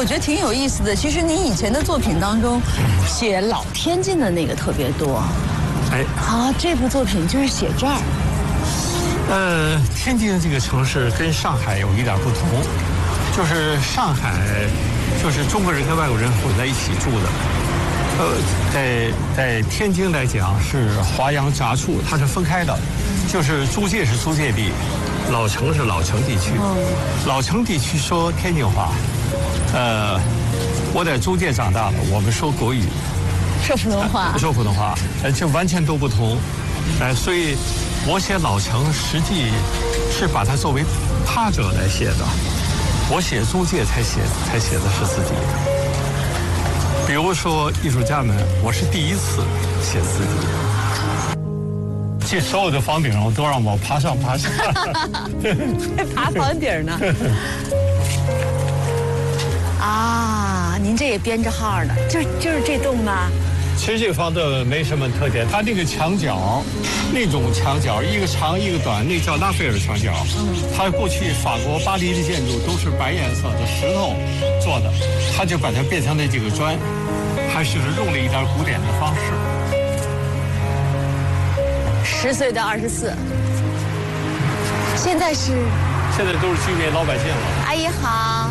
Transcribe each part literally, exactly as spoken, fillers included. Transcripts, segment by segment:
我觉得挺有意思的。其实你以前的作品当中，写老天津的那个特别多。 哎， 好，这部作品就是写这儿。 呃，天津这个城市跟上海有一点不同，就是上海就是中国人跟外国人混在一起住的。呃，在在天津来讲是华阳杂处，它是分开的，就是租界是租界地，老城是老城地区。老城地区说天津话，呃，我在租界长大了，我们说国语， 说普通话， 说普通话，呃，这完全都不同，呃，所以我写老城实际是把它作为他者来写的，我写租界才写才写的是自己的。比如说艺术家们，我是第一次写自己。这所有的房顶都让我爬上爬下， 还爬房顶呢。啊，您这也编着号呢，就就是这栋吗？ 其实这个房子没什么特点，它那个墙角，那种墙角，一个长一个短，那叫拉斐尔墙角。嗯，它过去法国巴黎的建筑都是白颜色的石头做的，它就把它变成了这个砖，还是用了一点古典的方式。 十岁到二十四，现在是？ 现在都是居民老百姓了。 阿姨好，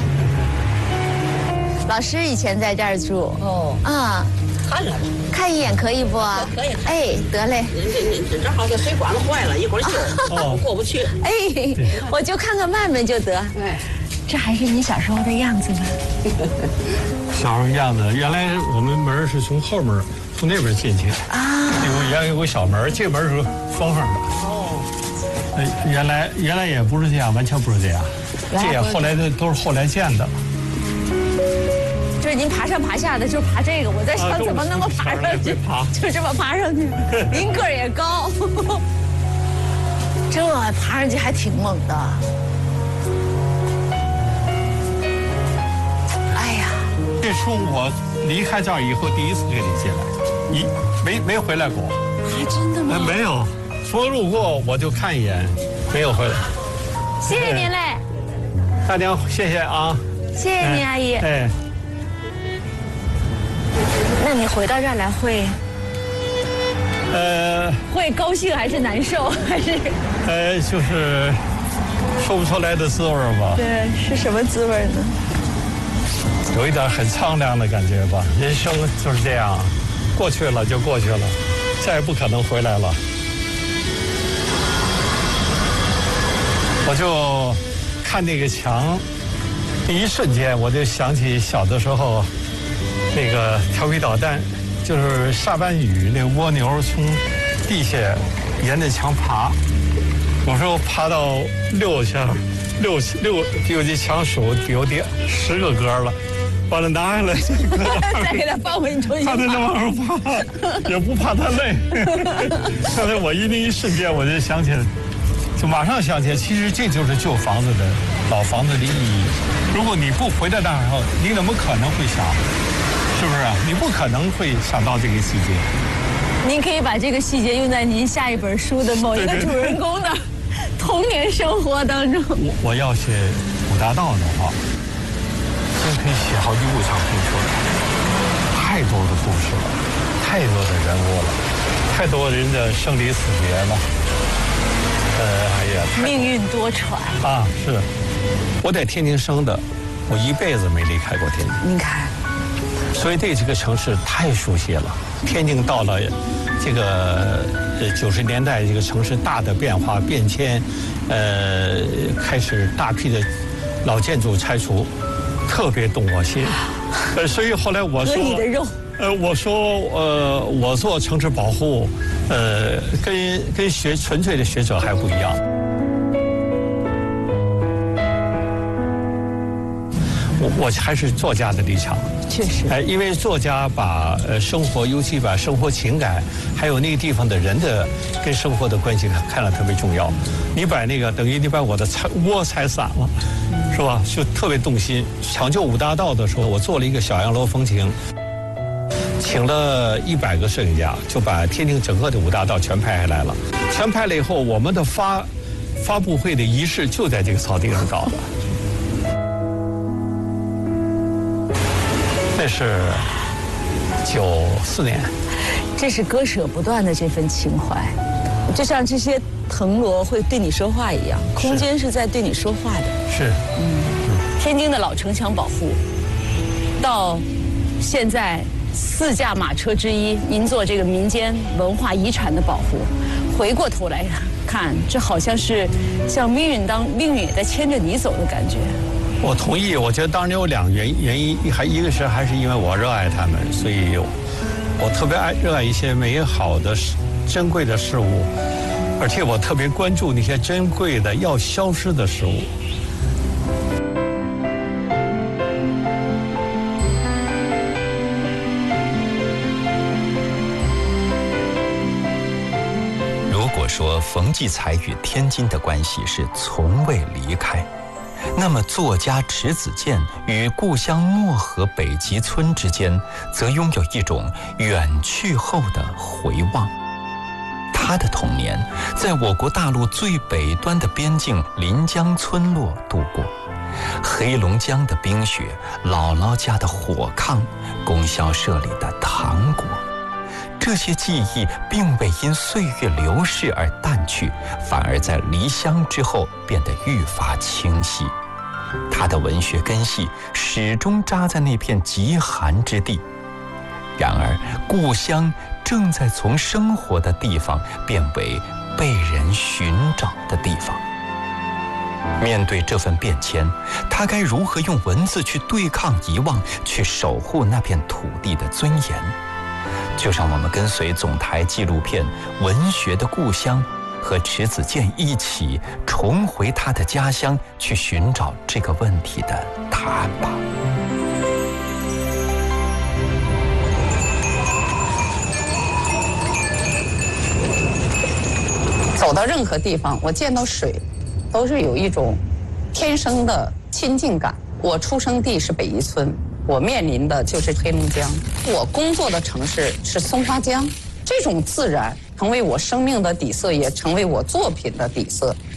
老师以前在这儿住。哦，啊。 看了， 看一眼可以不？ 可以。 哎，得嘞。 这这好像水管子坏了，一会儿修，哦，过不去。 哎，我就看看外面就得。哎，这还是你小时候的样子吗？ 小时候样子，原来我们门是从后门从那边进去啊，有原来有个小门，这个门是封上的。哦，呃，原来原来也不是这样，完全不是这样，这也后来的都是后来建的。 就是您爬上爬下的，就爬这个。我在想怎么能够爬上去，就这么爬上去。您个儿也高，这爬上去还挺猛的。哎呀， 这书我离开这儿以后第一次给你进来，你没没回来过？ 还真的吗？ 没有，说路过我就看一眼，没有回来。 谢谢您嘞， 大娘，谢谢啊， 谢谢您阿姨。 哎。 那你回到这儿来会， 呃， 会高兴还是难受还是？ 呃，就是说不出来的滋味吧。 对，是什么滋味呢？ 有一点很苍凉的感觉吧。人生就是这样，过去了就过去了，再也不可能回来了。我就看那个墙，第一瞬间我就想起小的时候。那个调皮捣蛋，就是下班雨，那蜗牛从地下沿着墙爬，有时候爬到六下，六六有这墙手有得十个格了，把它拿下来， 再给它放回去。 他在那往上爬，也不怕他累。刚才我一那一瞬间，我就想起来，就马上想起来，其实这就是旧房子的老房子的意义。如果你不回到那儿后，你怎么可能会想？是不是啊？你不可能会想到这个细节。 您可以把这个细节用在您下一本书的某一个主人公的童年生活当中。 我我要写五大道的话，真可以写好几部长篇出来。太多的故事了，太多的人物了，太多人的生离死别了。呃，哎呀， 命运多舛啊！是，我在天津生的，我一辈子没离开过天津。 您看。 所以对这个城市太熟悉了。天津到了这个呃九十年代，这个城市大的变化变迁，呃，开始大批的老建筑拆除，特别动我心。呃，所以后来我说， 割你的肉。 呃，我说，呃，我做城市保护，呃，跟跟学纯粹的学者还不一样。我我还是作家的立场。 确实， 哎，因为作家把呃生活，尤其把生活情感，还有那个地方的人的跟生活的关系看得特别重要。你把那个等于你把我的拆窝拆散了，是吧？就特别动心。抢救五大道的时候，我做了一个小洋楼风情，请了一百个摄影家，就把天津整个的五大道全拍下来了。全拍了以后，我们的发发布会的仪式就在这个草地上搞的。 这是九四年。 这是割舍不断的这份情怀，就像这些藤萝会对你说话一样，空间是在对你说话的。 是， 嗯，天津的老城墙保护，到现在四驾马车之一，您做这个民间文化遗产的保护，回过头来看，这好像是像命运当命运也在牵着你走的感觉。 我同意，我觉得当然有两个原原因，还一个是还是因为我热爱他们，所以我特别爱热爱一些美好的、珍贵的事物，而且我特别关注那些珍贵的要消失的事物。 如果说冯骥才与天津的关系是从未离开，那么作家迟子建与故乡漠河北极村之间，则拥有一种远去后的回望。他的童年在我国大陆最北端的边境临江村落度过，黑龙江的冰雪，姥姥家的火炕，供销社里的糖果，这些记忆并未因岁月流逝而淡去，反而在离乡之后变得愈发清晰。他的文学根系始终扎在那片极寒之地，然而故乡正在从生活的地方变为被人寻找的地方。面对这份变迁，他该如何用文字去对抗遗忘，去守护那片土地的尊严？就让我们跟随总台纪录片《文学的故乡》，和迟子建一起重回他的家乡，去寻找这个问题的答案吧。 走到任何地方，我见到水，都是有一种天生的亲近感。我出生地是北宜村，我面临的就是黑龙江，我工作的城市是松花江。这种自然成为我生命的底色，也成为我作品的底色。